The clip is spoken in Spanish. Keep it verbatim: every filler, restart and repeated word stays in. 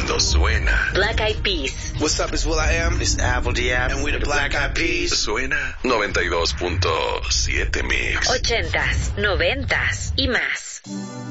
cuando suena. Black Eyed Peas. What's up, it's Will I Am. It's Apple Diab. And we the Black Eyed Peas. Suena noventa y dos punto siete Mix. Ochentas, noventas y más.